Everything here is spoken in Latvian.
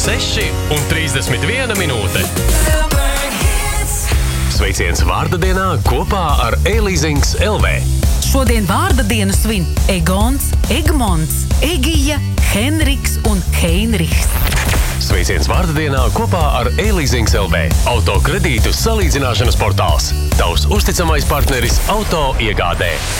6:31 minūte. Sveiciens vārda dienā kopā ar E-Leasings LV. Šodien vārda dienu svin Egons, Egmonts, Egija, Henriks un Heinrichs. Sveiciens vārda dienā kopā ar E-Leasings LV. Auto kredītu salīdzināšanas portāls. Tavs uzticamais partneris auto iegādē.